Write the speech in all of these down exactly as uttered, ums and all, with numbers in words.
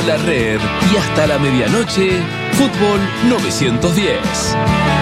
La Red y hasta la medianoche, Fútbol novecientos diez.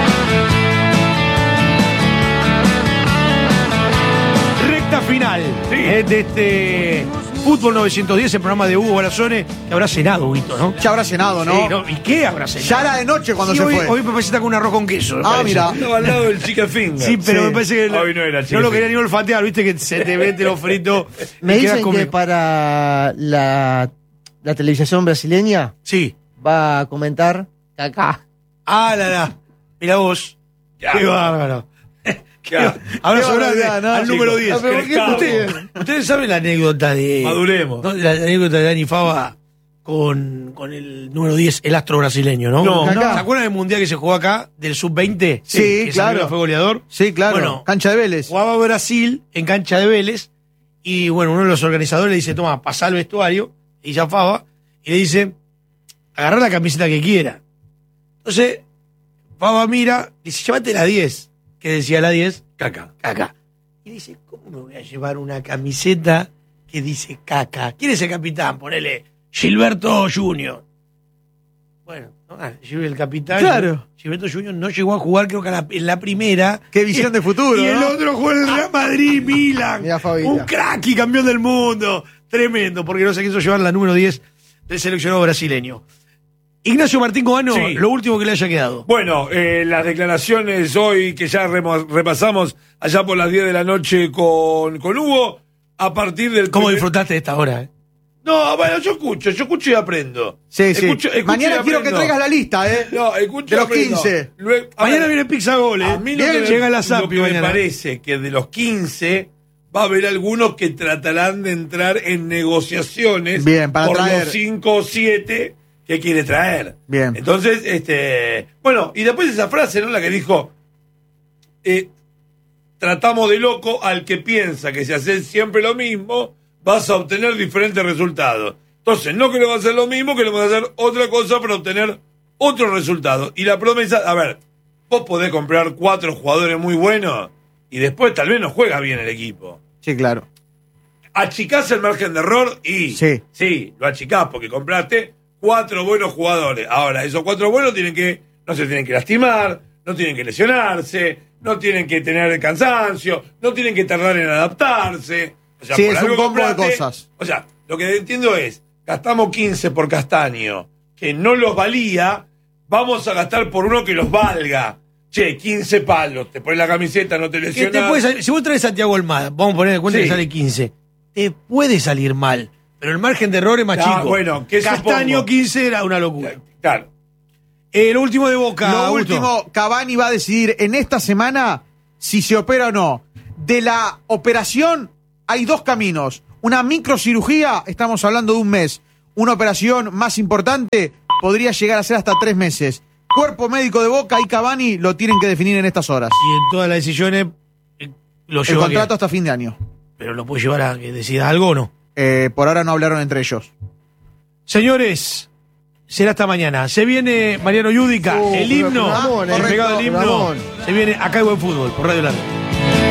Recta final sí. eh, de este Fútbol novecientos diez, el programa de Hugo Barazone, que habrá cenado, Huguito, ¿no? Ya habrá cenado, ¿no? Sí, ¿no? ¿Y qué habrá cenado? Ya era de noche cuando sí, se hoy, fue. Hoy me parece que está con un arroz con queso. Ah, parece. mira. Estaba al lado del chicken finger. Sí, pero Sí. me parece que Hoy no era no chicken lo quería finger. ni olfatear, viste que se te mete lo frito. Me y quedas dicen que comiendo. para la, la televisación brasileña Sí. va a comentar Kaká. Ah, la, la. Mira vos. Qué, Qué bárbaro. Qué Abrazo Qué grande barbaridad, ¿no, al número chicos? diez. No, pero ¿por qué Usted- ustedes? Ustedes saben la anécdota de. Maduremos. ¿no? La, la anécdota de Dani Fava con, con el número diez, el astro brasileño, ¿no? No. ¿Se No. acuerdan del mundial que se jugó acá, del sub veinte? Sí, que claro. Zambrano fue goleador. Sí, claro. Bueno, Cancha de Vélez. Jugaba Brasil en cancha de Vélez. Y bueno, uno de los organizadores le dice: toma, pasá al vestuario. Y dice a Fava. Y le dice: agarrá la camiseta que quiera. Entonces, Fava mira, dice: llévate la diez. ¿Qué decía la diez? Caca. Caca. Y dice: ¿cómo me voy a llevar una camiseta que dice caca? ¿Quién es el capitán? Ponele Gilberto Junior. Bueno, no, ah, lleve el capitán. Claro. Gilberto Junior no llegó a jugar, creo que en la, en la primera. Qué visión de futuro, Y el ¿no? otro jugó en el Real Madrid, Milan. Mirá, Fabita. Un crack y campeón del mundo. Tremendo, porque no se quiso llevar la número diez del seleccionado brasileño. Ignacio Martín Cobano, Sí. lo último que le haya quedado. Bueno, eh, las declaraciones hoy que ya remo- repasamos allá por las diez de la noche con, con Hugo, a partir del... ¿Cómo primer- disfrutaste de esta hora? eh? No, bueno, yo escucho, yo escucho y aprendo. Sí, sí. Escucho- escucho Mañana y quiero que aprendo. traigas la lista, ¿eh? No, escucho De y los aprendo. quince. Luego- a Mañana ver, viene Pizza Gol, ¿eh? a mí lo Bien, que, llega la lo Zampi que me mañana. parece que de los quince va a haber algunos que tratarán de entrar en negociaciones Bien, para por traer. los cinco o siete que quiere traer. Bien. Entonces, este, bueno, y después esa frase, ¿no? La que dijo, eh, tratamos de loco al que piensa que si haces siempre lo mismo, vas a obtener diferentes resultados. Entonces, no que le vas a hacer lo mismo, que le vas a hacer otra cosa para obtener otro resultado. Y la promesa, a ver, vos podés comprar cuatro jugadores muy buenos y después tal vez no juega bien el equipo. Sí, claro. Achicás el margen de error y Sí. sí, lo achicás porque compraste cuatro buenos jugadores. Ahora, esos cuatro buenos tienen que, no se tienen que lastimar, no tienen que lesionarse, no tienen que tener cansancio, no tienen que tardar en adaptarse. O sea, Sí, por es un algo combo de compraste- cosas. O sea, lo que entiendo es, gastamos quince por Castaño, que no los valía, vamos a gastar por uno que los valga. Che, quince palos, te pones la camiseta, no te Que lesionas. te puede salir- si vos traes Santiago Almada, vamos a poner en cuenta Sí. que sale quince, te puede salir mal, pero el margen de error es más Ah, chico. bueno, ¿qué Castaño supongo? quince era una locura. Claro. El último de Boca, Lo Augusto. último, Cavani va a decidir en esta semana si se opera o no. De la operación hay dos caminos. Una microcirugía, estamos hablando de un mes. Una operación más importante podría llegar a ser hasta tres meses. Cuerpo médico de Boca y Cavani lo tienen que definir en estas horas. Y en todas las decisiones eh, lo El lleva a contrato que- hasta fin de año. pero lo puede llevar a que decida algo o no. Eh, por ahora no hablaron entre ellos. Señores, será hasta mañana. Se viene Mariano Yúdica, Uh, el pero himno, Ramón, el eh. pegado del himno. Ramón. Se viene acá en Buen Fútbol, por Radio Larga.